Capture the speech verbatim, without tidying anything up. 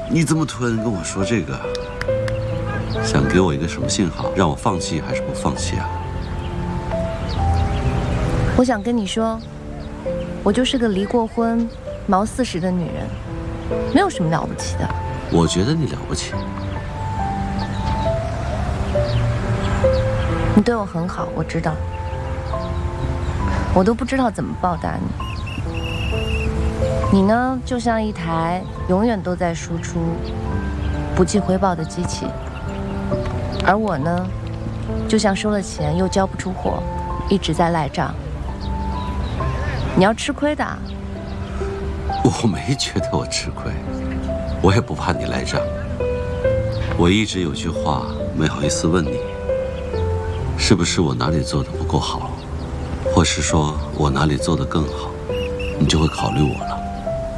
你怎么突然跟我说这个？想给我一个什么信号，让我放弃还是不放弃啊？ 我想跟你说，我就是个离过婚、毛四十的女人，没有什么了不起的。 我觉得你了不起。 你对我很好，我知道，我都不知道怎么报答你。你呢，就像一台永远都在输出、不计回报的机器，而我呢，就像收了钱又交不出货，一直在赖账。你要吃亏的。 我没觉得我吃亏，我也不怕你赖账。我一直有句话没好意思问你，是不是我哪里做的不够好，或是说我哪里做的更好，你就会考虑我了？